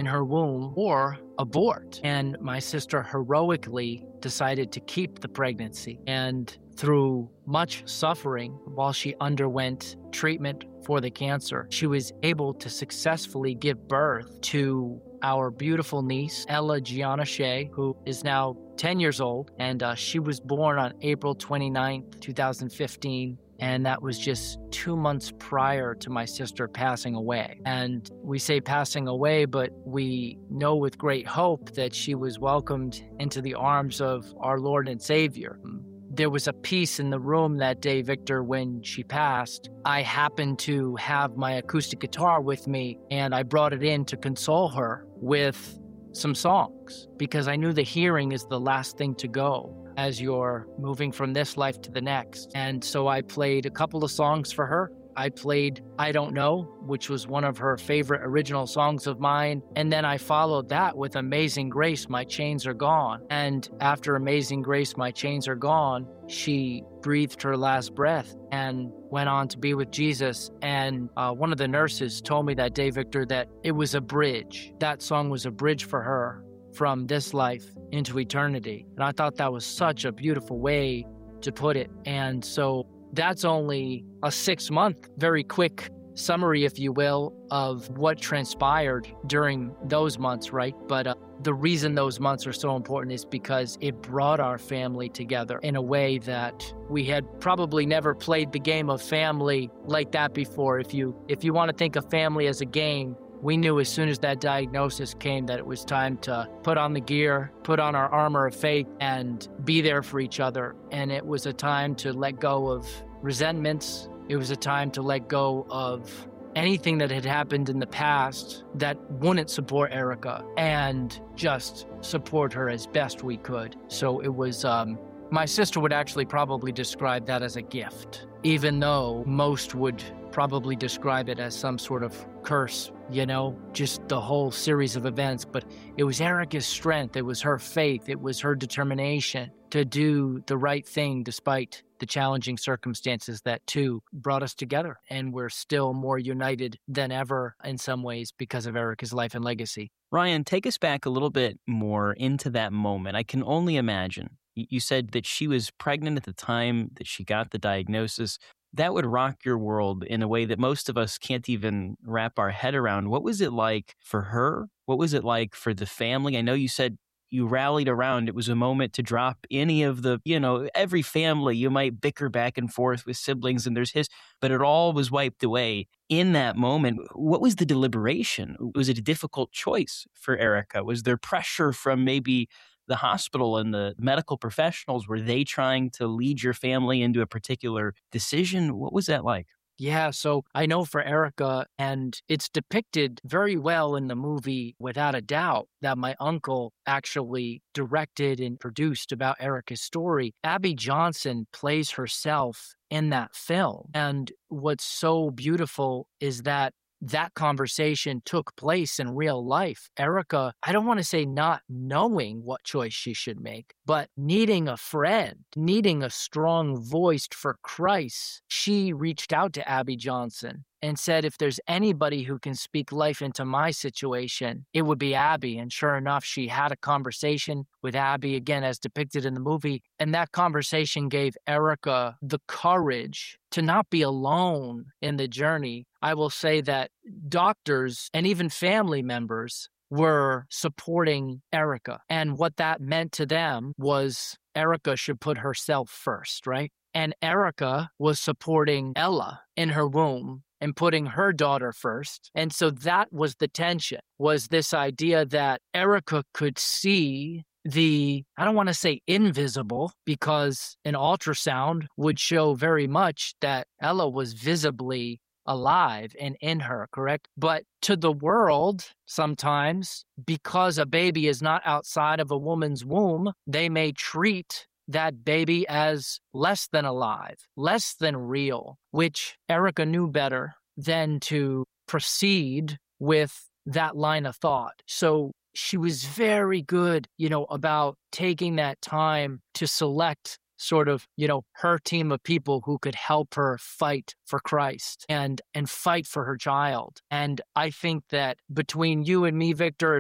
her womb or abort. And my sister heroically decided to keep the pregnancy. And through much suffering while she underwent treatment for the cancer, she was able to successfully give birth to our beautiful niece, Ella Gianna Shea, who is now 10 years old. And she was born on April 29th, 2015. And that was just 2 months prior to my sister passing away. And we say passing away, but we know with great hope that she was welcomed into the arms of our Lord and Savior. There was a peace in the room that day, Victor, when she passed. I happened to have my acoustic guitar with me, and I brought it in to console her with some songs because I knew the hearing is the last thing to go as you're moving from this life to the next. And so I played a couple of songs for her. I played I Don't Know, which was one of her favorite original songs of mine. And then I followed that with Amazing Grace, My Chains Are Gone. And after Amazing Grace, My Chains Are Gone, she breathed her last breath and went on to be with Jesus. And one of the nurses told me that day, Victor, that it was a bridge. That song was a bridge for her from this life into eternity. And I thought that was such a beautiful way to put it. And so that's only a 6-month, very quick summary, if you will, of what transpired during those months, right? But the reason those months are so important is because it brought our family together in a way that we had probably never played the game of family like that before. If you want to think of family as a game, we knew as soon as that diagnosis came that it was time to put on the gear, put on our armor of faith, and be there for each other. And it was a time to let go of resentments. It was a time to let go of anything that had happened in the past that wouldn't support Erica and just support her as best we could. So it was, my sister would actually probably describe that as a gift, even though most would probably describe it as some sort of curse, just the whole series of events. But it was Erica's strength. It was her faith. It was her determination to do the right thing despite the challenging circumstances that too brought us together. And we're still more united than ever in some ways because of Erica's life and legacy. Ryan, take us back a little bit more into that moment. I can only imagine. You said that she was pregnant at the time that she got the diagnosis. That would rock your world in a way that most of us can't even wrap our head around. What was it like for her? What was it like for the family? I know you said you rallied around. It was a moment to drop any of the, every family, you might bicker back and forth with siblings and there's but it all was wiped away in that moment. What was the deliberation? Was it a difficult choice for Erica? Was there pressure from maybe the hospital and the medical professionals? Were they trying to lead your family into a particular decision? What was that like? Yeah, so I know for Erica, and it's depicted very well in the movie, without a doubt, that my uncle actually directed and produced about Erica's story. Abby Johnson plays herself in that film. And what's so beautiful is that conversation took place in real life. Erica, I don't want to say not knowing what choice she should make, but needing a friend, needing a strong voice for Christ, she reached out to Abby Johnson and said, if there's anybody who can speak life into my situation, it would be Abby. And sure enough, she had a conversation with Abby, again, as depicted in the movie. And that conversation gave Erica the courage to not be alone in the journey. I will say that doctors and even family members were supporting Erica. And what that meant to them was Erica should put herself first, right? And Erica was supporting Ella in her womb and putting her daughter first. And so that was the tension, was this idea that Erica could see the, I don't want to say invisible, because an ultrasound would show very much that Ella was visibly alive and in her, correct? But to the world, sometimes, because a baby is not outside of a woman's womb, they may treat that baby as less than alive, less than real, which Erica knew better than to proceed with that line of thought. So she was very good, about taking that time to select sort of, her team of people who could help her fight for Christ and fight for her child. And I think that between you and me, Victor,